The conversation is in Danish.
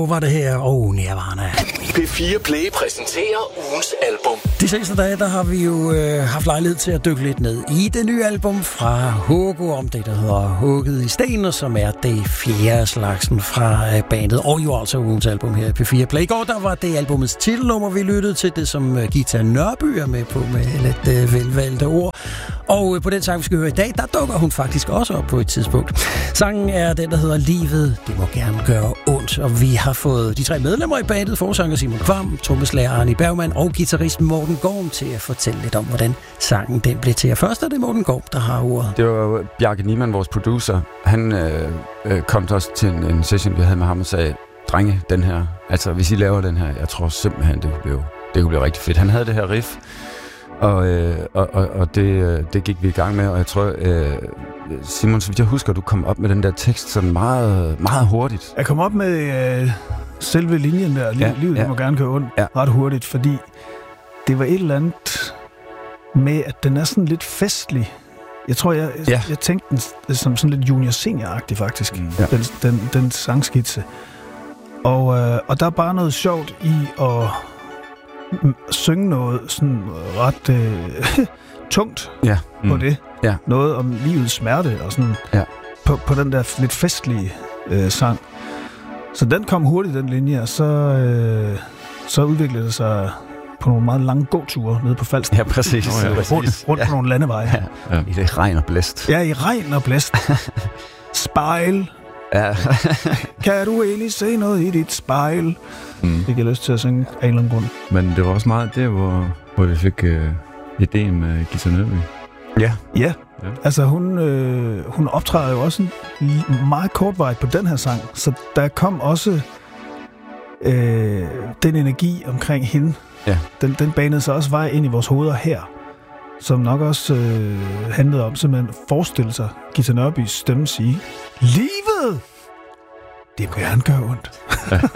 var det her, Nirvana. P4 Play præsenterer ugens album. De seneste dage, der har vi jo haft lejlighed til at dykke lidt ned i det nye album fra Hugo, om det, der hedder Hugget i Sten, som er det fjerde slagsen fra bandet, og jo altså ugens album her i P4 Play. I går, der var det albumets titelnummer, vi lyttede til, det som Gita Nørby er med på med lidt velvalgte ord. Og på den sang, vi skal høre i dag, der dukker hun faktisk også op på et tidspunkt. Sangen er den, der hedder Livet, det må gerne gøre ondt, og vi har fået de tre medlemmer i bandet, forsanger Simon Kvam, trommeslager Arne Bergmann og guitaristen Morten Gorm til at fortælle lidt om, hvordan sangen den blev til. Først er det Morten Gorm, der har ordet. Det var Bjarke Niemann, vores producer. Han kom til os til en session, vi havde med ham og sagde, drenge, den her, altså hvis I laver den her, jeg tror simpelthen, det kunne blive rigtig fedt. Han havde det her riff, og det gik vi i gang med, og jeg tror, Simon, så vidt jeg husker, du kom op med den der tekst sådan meget, meget hurtigt. Jeg kom op med selve linjen der, livet må gerne køre ondt, ret hurtigt, fordi det var et eller andet med, at den er sådan lidt festlig. Jeg tror, jeg tænkte den som sådan lidt junior-senior-agtig faktisk, den sangskitse. Og der er bare noget sjovt i at synge noget sådan ret tungt på det. Ja. Noget om livets smerte og sådan på den der lidt festlige sang. Så den kom hurtigt, den linje, og så udviklede det sig på nogle meget lange gåture nede på Falster. Ja, præcis. Rundt på nogle landeveje. Ja. I det regn og blæst. Ja, i regn og blæst. Spejl. Ja. Kan du egentlig se noget i dit spejl? Det giver lyst til at synge af en eller anden grund. Men det var også meget der, hvor vi fik ideen med Gita Nørby. Ja. Altså hun optræder jo også meget kortvarigt på den her sang, så der kom også den energi omkring hende. Ja. Den banede sig også vej ind i vores hoveder her, som nok også handlede om simpelthen at forestille sig Gita Nørbys stemme sige, livet! Det må gerne gøre ondt.